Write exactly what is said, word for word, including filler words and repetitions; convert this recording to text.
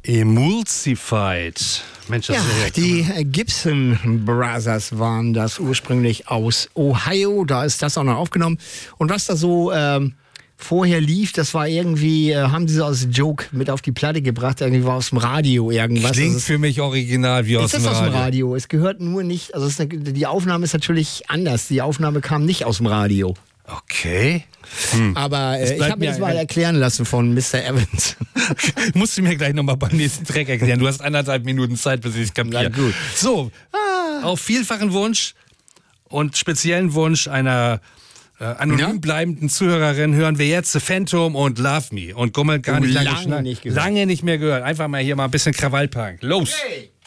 Emulsified. Mensch, das Ja, ist ja die Gibson Brothers waren das ursprünglich aus Ohio. Da ist das auch noch aufgenommen. Und was da so ähm, vorher lief, das war irgendwie, äh, haben sie so als Joke mit auf die Platte gebracht. Irgendwie war aus dem Radio irgendwas. Klingt also für mich original wie aus es dem ist aus dem Radio. Radio. Es gehört nur nicht, also es ist eine, die Aufnahme ist natürlich anders. Die Aufnahme kam nicht aus dem Radio. Okay. Aber Es äh, ich bleibt habe mir mir das mal ein- erklären lassen von Mister Evans. Musst du mir gleich nochmal beim nächsten Track erklären. Du hast anderthalb Minuten Zeit, bis ich es kapiere. Na gut. So, auf vielfachen Wunsch und speziellen Wunsch einer äh, anonym Ja? bleibenden Zuhörerin hören wir jetzt The Phantom und Love Me. Und Gummel gar Oh, nicht lange, lange schna- nicht gehört. lange nicht mehr gehört. Einfach mal hier mal ein bisschen Krawallpunk. Los! Hey.